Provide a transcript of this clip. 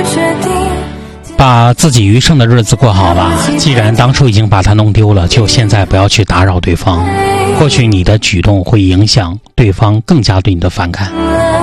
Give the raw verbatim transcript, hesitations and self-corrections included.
把自己余生的日子过好吧，既然当初已经把它弄丢了，就现在不要去打扰对方，或许你的举动会影响对方更加对你的反感。